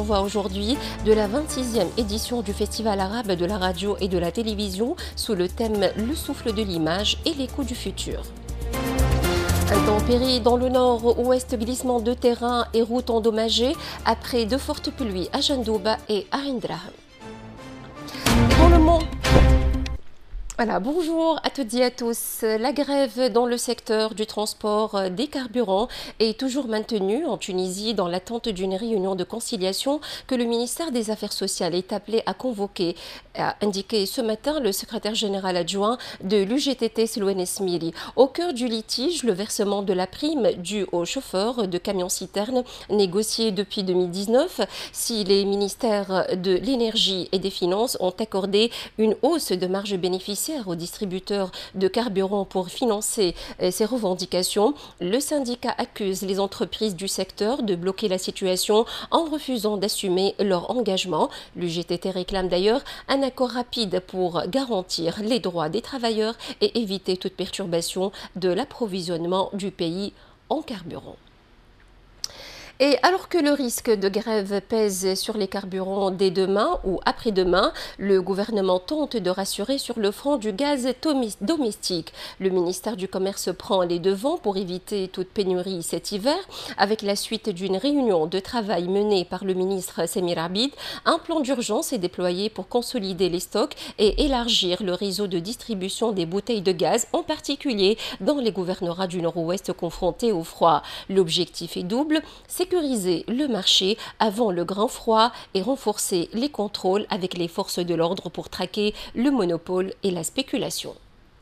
d'envoi aujourd'hui de la 26e édition du Festival arabe de la radio et de la télévision sous le thème Le souffle de l'image et l'écho du futur. Intempéries dans le nord-ouest, glissement de terrain et routes endommagées après de fortes pluies à Jandouba et à Indraham. Dans le monde. Voilà, bonjour à toutes et à tous. La grève dans le secteur du transport des carburants est toujours maintenue en Tunisie dans l'attente d'une réunion de conciliation que le ministère des Affaires sociales est appelé à convoquer, a indiqué ce matin le secrétaire général adjoint de l'UGTT Selouane Esmiri. Au cœur du litige, le versement de la prime due aux chauffeurs de camions-citernes négociée depuis 2019. Si les ministères de l'énergie et des finances ont accordé une hausse de marge bénéficiaire aux distributeurs de carburant pour financer ces revendications, le syndicat accuse les entreprises du secteur de bloquer la situation en refusant d'assumer leur engagement. L'UGTT réclame d'ailleurs un accord rapide pour garantir les droits des travailleurs et éviter toute perturbation de l'approvisionnement du pays en carburant. Et alors que le risque de grève pèse sur les carburants dès demain ou après-demain, le gouvernement tente de rassurer sur le front du gaz domestique. Le ministère du Commerce prend les devants pour éviter toute pénurie cet hiver. Avec la suite d'une réunion de travail menée par le ministre Semir Abid, un plan d'urgence est déployé pour consolider les stocks et élargir le réseau de distribution des bouteilles de gaz, en particulier dans les gouvernorats du Nord-Ouest confrontés au froid. L'objectif est double, sécuriser le marché avant le grand froid et renforcer les contrôles avec les forces de l'ordre pour traquer le monopole et la spéculation.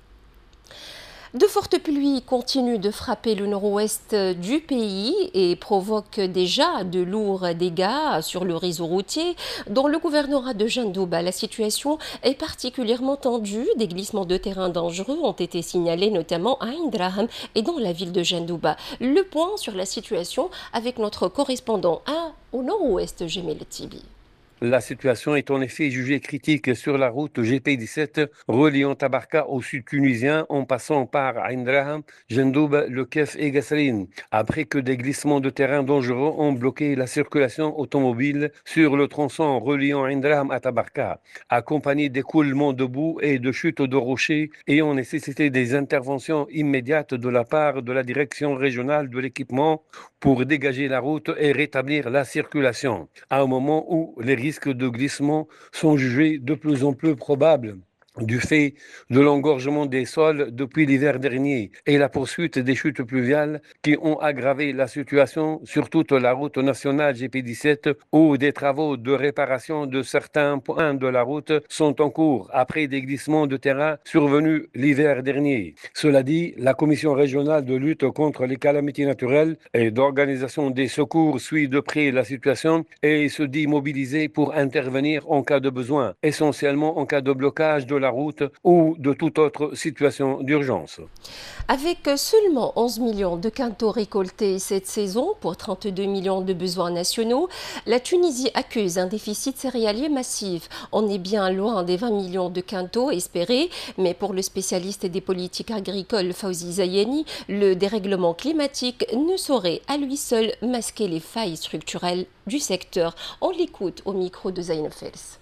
De fortes pluies continuent de frapper le nord-ouest du pays et provoquent déjà de lourds dégâts sur le réseau routier. Dans le gouvernorat de Jandouba, la situation est particulièrement tendue. Des glissements de terrain dangereux ont été signalés notamment à Indraham et dans la ville de Jandouba. Le point sur la situation avec notre correspondant au nord-ouest, Gemel Tibi. La situation est en effet jugée critique sur la route GP17 reliant Tabarka au sud tunisien en passant par Indraham, Jandouba, Le Kef et Gasserine, après que des glissements de terrain dangereux ont bloqué la circulation automobile sur le tronçon reliant Indraham à Tabarka, accompagné d'écoulements de boue et de chutes de rochers ayant nécessité des interventions immédiates de la part de la direction régionale de l'équipement pour dégager la route et rétablir la circulation, à un moment où les risques de glissement sont jugés de plus en plus probables du fait de l'engorgement des sols depuis l'hiver dernier et la poursuite des chutes pluviales qui ont aggravé la situation sur toute la route nationale GP17 où des travaux de réparation de certains points de la route sont en cours après des glissements de terrain survenus l'hiver dernier. Cela dit, la Commission régionale de lutte contre les calamités naturelles et d'organisation des secours suit de près la situation et se dit mobilisée pour intervenir en cas de besoin, essentiellement en cas de blocage de la route ou de toute autre situation d'urgence. Avec seulement 11 millions de quintaux récoltés cette saison pour 32 millions de besoins nationaux, la Tunisie accuse un déficit céréalier massif. On est bien loin des 20 millions de quintaux espérés, mais pour le spécialiste des politiques agricoles Fawzi Zayeni, le dérèglement climatique ne saurait à lui seul masquer les failles structurelles du secteur. On l'écoute au micro de Zainab Fels.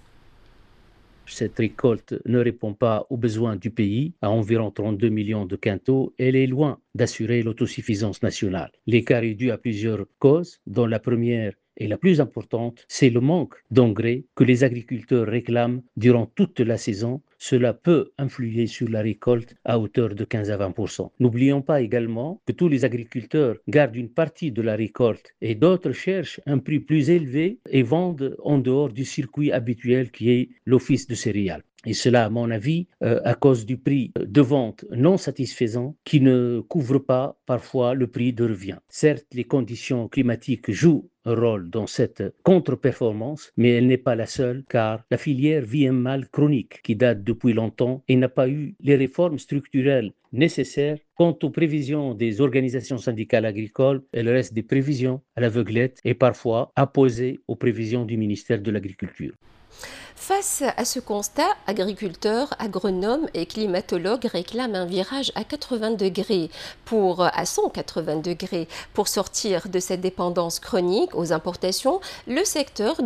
Cette récolte ne répond pas aux besoins du pays, à environ 32 millions de quintaux. Elle est loin d'assurer l'autosuffisance nationale. L'écart est dû à plusieurs causes, dont la première et la plus importante, c'est le manque d'engrais que les agriculteurs réclament durant toute la saison. Cela peut influer sur la récolte à hauteur de 15 à 20%. N'oublions pas également que tous les agriculteurs gardent une partie de la récolte et d'autres cherchent un prix plus élevé et vendent en dehors du circuit habituel qui est l'office de céréales. Et cela, à mon avis, à cause du prix de vente non satisfaisant qui ne couvre pas parfois le prix de revient. Certes, les conditions climatiques jouent un rôle dans cette contre-performance, mais elle n'est pas la seule car la filière vit un mal chronique qui date depuis longtemps et n'a pas eu les réformes structurelles nécessaires. Quant aux prévisions des organisations syndicales agricoles, elles restent des prévisions à l'aveuglette et parfois apposées aux prévisions du ministère de l'Agriculture. Face à ce constat, agriculteurs, agronomes et climatologues réclament un virage à 180 degrés pour sortir de cette dépendance chronique aux importations. Le secteur